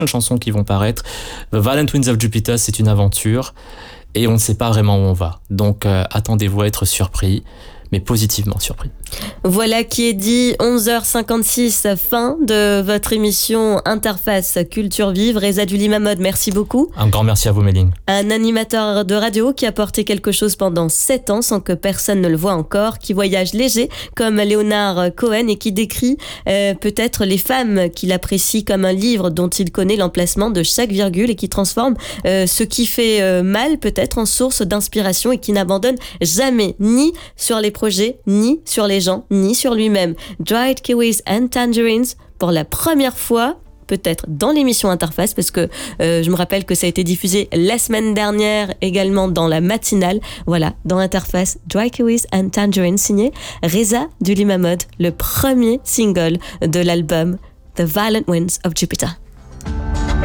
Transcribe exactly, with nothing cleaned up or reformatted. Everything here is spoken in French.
chansons qui vont paraître. The Violent Winds of Jupiter, c'est une aventure et on ne sait pas vraiment où on va. Donc euh, attendez-vous à être surpris, mais positivement surpris. Voilà qui est dit. Onze heures cinquante-six, fin de votre émission Interface Culture Vive. Reza Duli-Mahmoud, merci beaucoup. Un grand merci à vous, Méline. Un animateur de radio qui a porté quelque chose pendant sept ans sans que personne ne le voit encore, qui voyage léger comme Leonard Cohen et qui décrit euh, peut-être les femmes qu'il apprécie comme un livre dont il connaît l'emplacement de chaque virgule et qui transforme euh, ce qui fait euh, mal peut-être en source d'inspiration et qui n'abandonne jamais ni sur les projets, ni sur les gens, ni sur lui-même. Dried Kiwis and Tangerines, pour la première fois, peut-être dans l'émission Interface, parce que euh, je me rappelle que ça a été diffusé la semaine dernière, également dans la matinale. Voilà, dans Interface, Dried Kiwis and Tangerines, signé Reza Duli-Mahmoud, le premier single de l'album The Violent Winds of Jupiter.